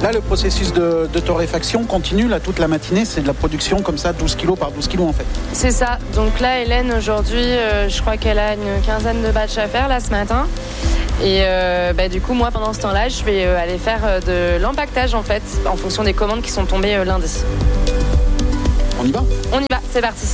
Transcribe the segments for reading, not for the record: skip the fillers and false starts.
Là, le processus de torréfaction continue là, toute la matinée. C'est de la production comme ça, 12 kilos par 12 kilos en fait. C'est ça. Donc là, Hélène, aujourd'hui, je crois qu'elle a une quinzaine de batchs à faire là ce matin. Et du coup, moi, pendant ce temps-là, je vais aller faire de l'empaquetage en fait, en fonction des commandes qui sont tombées lundi. On y va ? On y va, c'est parti.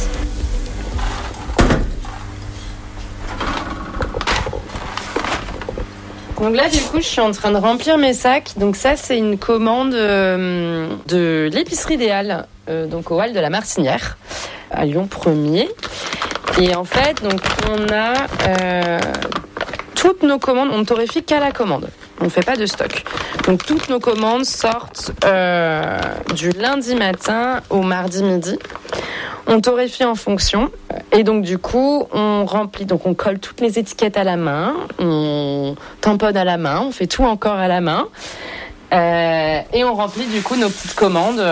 Donc là, du coup, je suis en train de remplir mes sacs. Donc ça, c'est une commande de l'épicerie des Halles, donc au Halles de la Martinière, à Lyon 1er. Et en fait, donc on a toutes nos commandes, on ne torréfie qu'à la commande. On ne fait pas de stock. Donc toutes nos commandes sortent du lundi matin au mardi midi. On torréfie en fonction. Et donc du coup, on remplit, donc on colle toutes les étiquettes à la main, on tamponne à la main, on fait tout encore à la main. Et on remplit du coup nos petites commandes.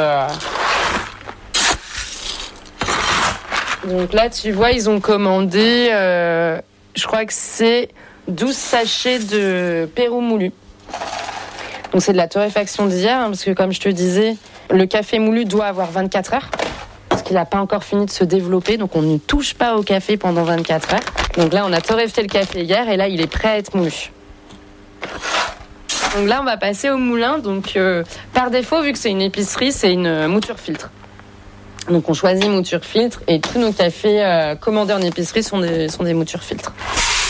Donc là, tu vois, ils ont commandé, je crois que c'est 12 sachets de Pérou moulu. Donc c'est de la torréfaction d'hier, hein, parce que comme je te disais, le café moulu doit avoir 24 heures. Parce qu'il n'a pas encore fini de se développer, donc on ne touche pas au café pendant 24 heures. Donc là, on a torréfié le café hier, et là, il est prêt à être moulu. Donc là, on va passer au moulin. Donc par défaut, vu que c'est une épicerie, c'est une mouture filtre. Donc on choisit mouture filtre, et tous nos cafés commandés en épicerie sont des moutures filtres.